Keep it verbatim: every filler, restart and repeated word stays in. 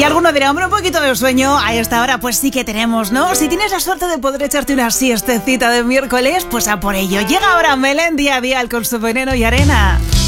alguno dirá, hombre, un poquito de sueño a esta hora, pues sí que tenemos, ¿no? Si tienes la suerte de poder echarte una siestecita de miércoles, pues a por ello. Llega ahora Melendi a Dial con su veneno y arena.